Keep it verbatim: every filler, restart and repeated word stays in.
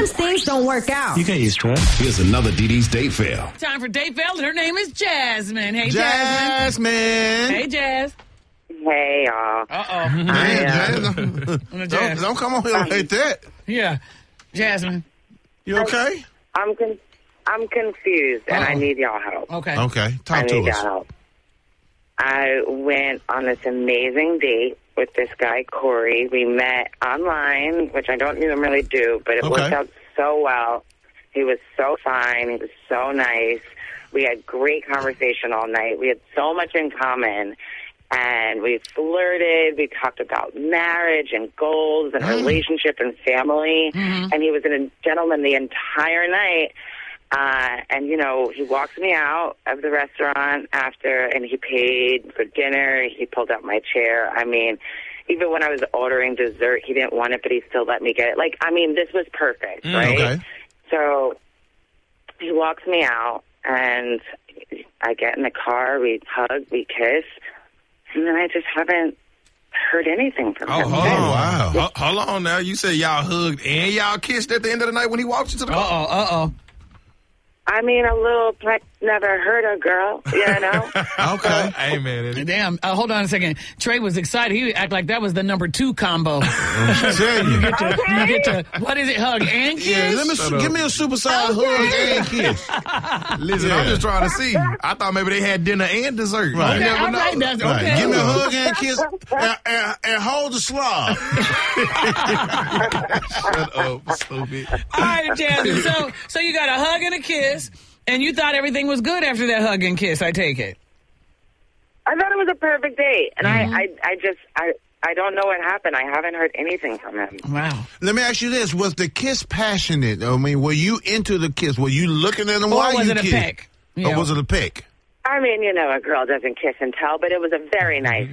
sometimes things don't work out. You can't use trust. Here's another Dee Dee's date fail. Time for date fail, and her name is Jasmine. Hey, Jasmine. Jasmine. Hey, Jazz. Hey, y'all. Uh-oh. Man, I, um, Jazz, don't, don't come on here like that. Yeah. Jasmine. You okay? I'm con- I'm confused, and Uh-oh. I need y'all help. Okay. Okay, I talk need to us. y'all help. I went on this amazing date with this guy, Corey. We met online, which I don't even really do, but it Okay. worked out so well. He was so fine. He was so nice. We had great conversation all night. We had so much in common. And we flirted. We talked about marriage and goals and Mm. relationship and family. Mhm. And he was a gentleman the entire night. Uh, and, you know, he walked me out of the restaurant after, and he paid for dinner. He pulled out my chair. I mean, even when I was ordering dessert, he didn't want it, but he still let me get it. Like, I mean, this was perfect, Mm, right? okay. So he walks me out, and I get in the car. We hug, we kiss. And then I just haven't heard anything from Oh, him. hold since. on. wow. Ho- Hold on now. You said y'all hugged and y'all kissed at the end of the night when he walked you to the car? Uh-oh, uh-oh. I mean, a little like never heard a girl, you know? Okay. Hey, man. Damn. Uh, hold on a second. Trey was excited. He act like that was the number two combo. Tell you. Get to, you get to, what is it, hug and kiss? Yeah, let me Shut give up. me a supersized hug and kiss. Listen, Yeah. I'm just trying to see. I thought maybe they had dinner and dessert. Right. You Okay, never all know. right, that's Right. okay. Give me a hug and kiss and, and, and hold the slob. Shut up, stupid. All right, Jasmine. So, so you got a hug and a kiss, and you thought everything was good after that hug and kiss, I take it. I thought it was a perfect date. And Mm-hmm. I, I, I just, I, I don't know what happened. I haven't heard anything from him. Wow. Let me ask you this. Was the kiss passionate? I mean, were you into the kiss? Were you looking at him Or while was you it a kissed? peck? You Or know. was it a peck? I mean, you know, a girl doesn't kiss and tell, but it was a very nice